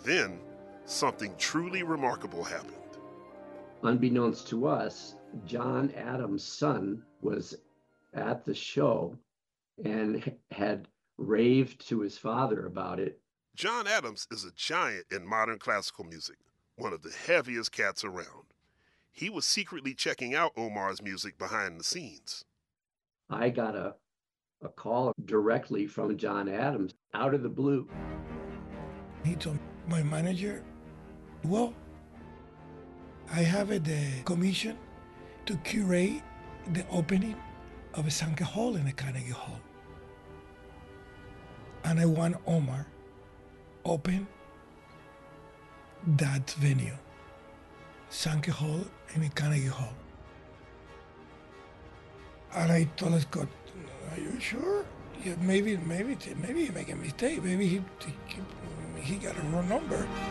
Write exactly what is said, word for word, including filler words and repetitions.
Then, something truly remarkable happened. Unbeknownst to us, John Adams' son was at the show and had raved to his father about it. John Adams is a giant in modern classical music, one of the heaviest cats around. He was secretly checking out Omar's music behind the scenes. I got a, a call directly from John Adams out of the blue. He told my manager, well, I have a, the commission to curate the opening of a Sankey Hall in the Carnegie Hall. And I want Omar open that venue, Sankey Hall in the Carnegie Hall. And I told Scott, are you sure? Yeah, maybe, maybe, maybe he make a mistake. Maybe he, he, he got a wrong number.